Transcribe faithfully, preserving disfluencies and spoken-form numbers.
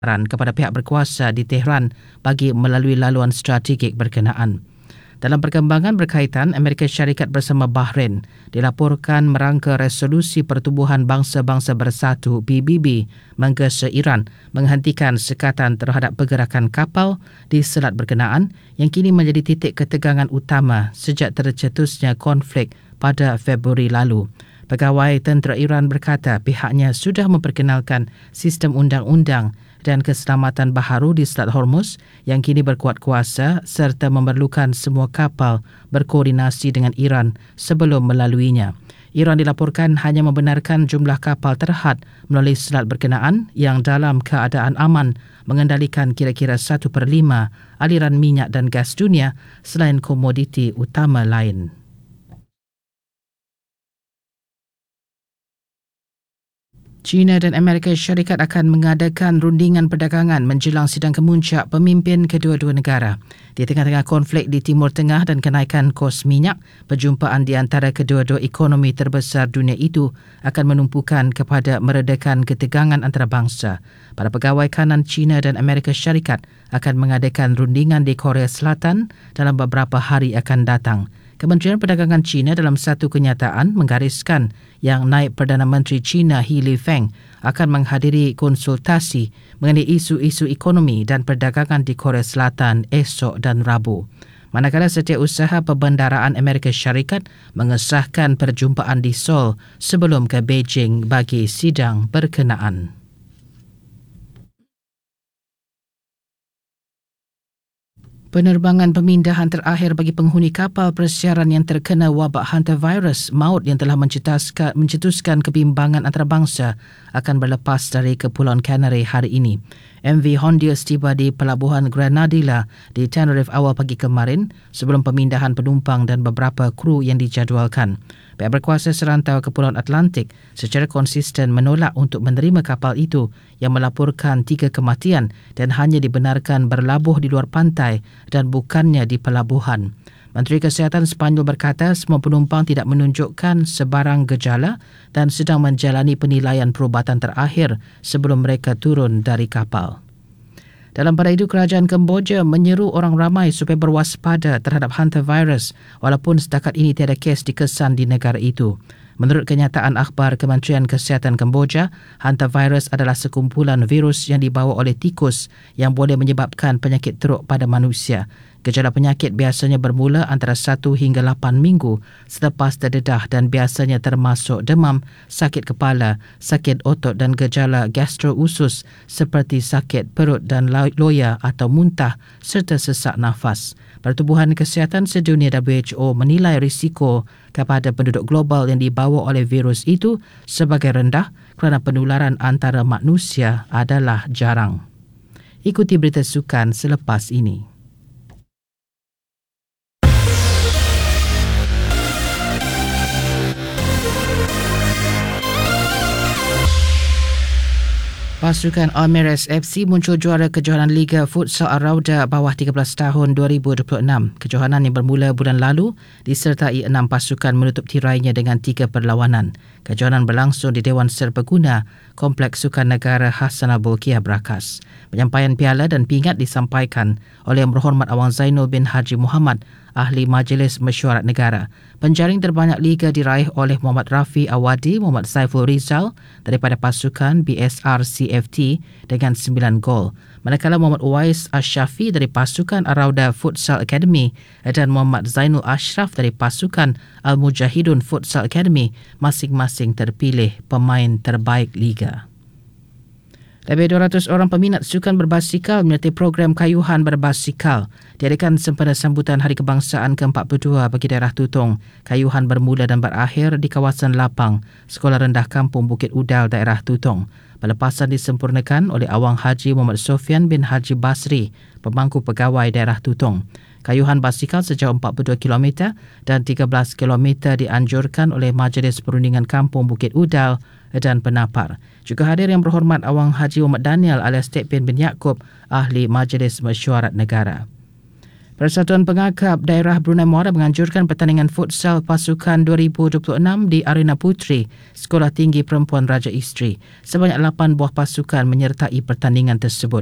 kepada pihak berkuasa di Tehran bagi melalui laluan strategik berkenaan. Dalam perkembangan berkaitan, Amerika Syarikat bersama Bahrain dilaporkan merangka resolusi Pertubuhan Bangsa-Bangsa Bersatu B B B menggesa Iran menghentikan sekatan terhadap pergerakan kapal di selat berkenaan yang kini menjadi titik ketegangan utama sejak tercetusnya konflik pada Februari lalu. Pegawai tentera Iran berkata pihaknya sudah memperkenalkan sistem undang-undang dan keselamatan baharu di Selat Hormuz yang kini berkuat kuasa serta memerlukan semua kapal berkoordinasi dengan Iran sebelum melaluinya. Iran dilaporkan hanya membenarkan jumlah kapal terhad melalui selat berkenaan yang dalam keadaan aman mengendalikan kira-kira satu per lima aliran minyak dan gas dunia selain komoditi utama lain. China dan Amerika Syarikat akan mengadakan rundingan perdagangan menjelang sidang kemuncak pemimpin kedua-dua negara. Di tengah-tengah konflik di Timur Tengah dan kenaikan kos minyak, perjumpaan di antara kedua-dua ekonomi terbesar dunia itu akan menumpukan kepada meredakan ketegangan antarabangsa. Para pegawai kanan China dan Amerika Syarikat akan mengadakan rundingan di Korea Selatan dalam beberapa hari akan datang. Kementerian Perdagangan China dalam satu kenyataan menggariskan yang naib Perdana Menteri China He Lifeng akan menghadiri konsultasi mengenai isu-isu ekonomi dan perdagangan di Korea Selatan esok dan Rabu. Manakala Setiausaha Perbendaraan Amerika Syarikat mengesahkan perjumpaan di Seoul sebelum ke Beijing bagi sidang berkenaan. Penerbangan pemindahan terakhir bagi penghuni kapal persiaran yang terkena wabak hantavirus maut yang telah mencetuskan, mencetuskan kebimbangan antarabangsa akan berlepas dari Kepulauan Canary hari ini. M V Hondius tiba di Pelabuhan Granadilla di Tenerife awal pagi kemarin sebelum pemindahan penumpang dan beberapa kru yang dijadualkan. Pihak berkuasa serantau Kepulauan Atlantik secara konsisten menolak untuk menerima kapal itu yang melaporkan tiga kematian dan hanya dibenarkan berlabuh di luar pantai dan bukannya di pelabuhan. Menteri Kesihatan Sepanyol berkata semua penumpang tidak menunjukkan sebarang gejala dan sedang menjalani penilaian perubatan terakhir sebelum mereka turun dari kapal. Dalam pada itu, kerajaan Kemboja menyeru orang ramai supaya berwaspada terhadap hantavirus walaupun setakat ini tiada kes dikesan di negara itu. Menurut kenyataan akhbar Kementerian Kesihatan Kemboja, hantavirus adalah sekumpulan virus yang dibawa oleh tikus yang boleh menyebabkan penyakit teruk pada manusia. Gejala penyakit biasanya bermula antara satu hingga lapan minggu selepas terdedah dan biasanya termasuk demam, sakit kepala, sakit otot dan gejala gastrousus seperti sakit perut dan loya atau muntah serta sesak nafas. Pertubuhan Kesihatan Sedunia W H O menilai risiko kepada penduduk global yang dibawa oleh virus itu sebagai rendah kerana penularan antara manusia adalah jarang. Ikuti berita sukan selepas ini. Pasukan Almeres F C muncul juara kejohanan Liga Futsal Arauda bawah tiga belas tahun dua ribu dua puluh enam. Kejohanan yang bermula bulan lalu disertai enam pasukan menutup tirainya dengan tiga perlawanan. Kejohanan berlangsung di Dewan Serbaguna, Kompleks Sukan Negara Hassanal Bolkiah Brakas. Penyampaian piala dan pingat disampaikan oleh Yang Berhormat Awang Zainul bin Haji Muhammad, Ahli Majlis Mesyuarat Negara. Penjaring terbanyak liga diraih oleh Muhammad Rafi Awadi Muhammad Saiful Rizal daripada pasukan B S R C F T dengan sembilan gol. Manakala Muhammad Uwais Asyafi dari pasukan Arauda Futsal Academy dan Muhammad Zainul Ashraf dari pasukan Al-Mujahidun Futsal Academy masing-masing terpilih pemain terbaik liga. Lebih dua ratus orang peminat sukan berbasikal menyertai program kayuhan berbasikal. Diadakan sempena sambutan Hari Kebangsaan ke empat puluh dua bagi daerah Tutong. Kayuhan bermula dan berakhir di kawasan Lapang, Sekolah Rendah Kampung Bukit Udal, daerah Tutong. Pelepasan disempurnakan oleh Awang Haji Muhammad Sofian bin Haji Basri, pemangku pegawai daerah Tutong. Kayuhan basikal sejauh empat puluh dua kilometer dan tiga belas kilometer dianjurkan oleh Majlis Perundingan Kampung Bukit Udal dan Penapar. Juga hadir Yang Berhormat Awang Haji Muhammad Daniel alias Tek Pin bin Yaakob, Ahli Majlis Mesyuarat Negara. Persatuan Pengakap Daerah Brunei Muara menganjurkan pertandingan futsal pasukan dua ribu dua puluh enam di Arena Puteri Sekolah Tinggi Perempuan Raja Isteri. Sebanyak lapan buah pasukan menyertai pertandingan tersebut.